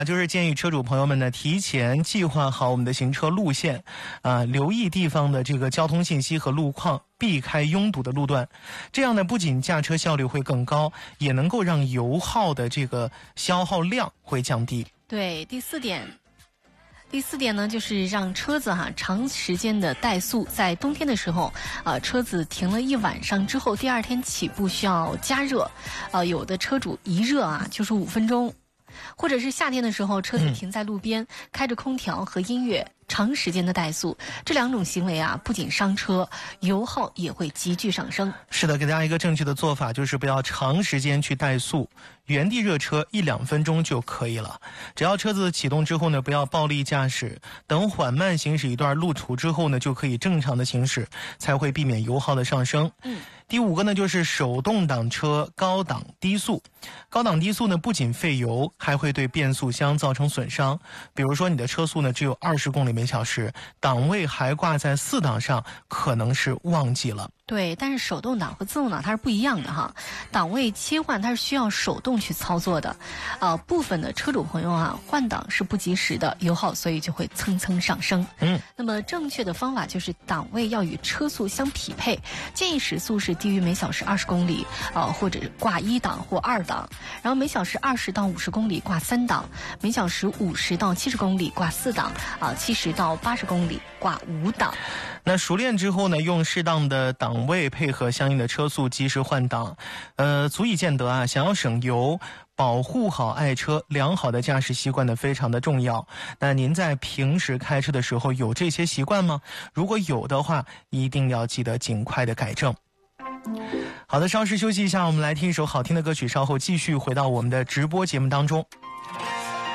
就是建议车主朋友们呢，提前计划好我们的行车路线，留意地方的这个交通信息和路况，避开拥堵的路段。这样呢，不仅驾车效率会更高，也能够让油耗的这个消耗量会降低。 对，第四点呢，就是让车子长时间的怠速，在冬天的时候，车子停了一晚上之后，第二天起步需要加热，有的车主一热就是5分钟。或者是夏天的时候，车子停在路边，开着空调和音乐，长时间的怠速，这2种行为不仅伤车，油耗也会急剧上升。 是的，给大家一个正确的做法，就是不要长时间去怠速，原地热车1-2分钟就可以了。只要车子启动之后呢，不要暴力驾驶，等缓慢行驶一段路途之后呢，就可以正常的行驶，才会避免油耗的上升。第5个呢，就是手动挡车高档低速。高档低速呢，不仅费油，还会对变速箱造成损伤。比如说你的车速呢只有20公里每小时，档位还挂在4档上，可能是忘记了。 对，但是手动挡和自动挡它是不一样的档位切换它是需要手动去操作的，部分的车主朋友换挡是不及时的，油耗所以就会蹭蹭上升。那么正确的方法就是档位要与车速相匹配，建议时速是低于每小时20公里，或者挂1档或2档，然后每小时20到50公里挂3档，每小时50到70公里挂4档，70到80公里挂5档。 那熟练之后呢，用适当的档位配合相应的车速及时换挡，足以见得想要省油，保护好爱车，良好的驾驶习惯呢非常的重要。那您在平时开车的时候有这些习惯吗？如果有的话，一定要记得尽快的改正。好的，稍事休息一下，我们来听一首好听的歌曲，稍后继续回到我们的直播节目当中。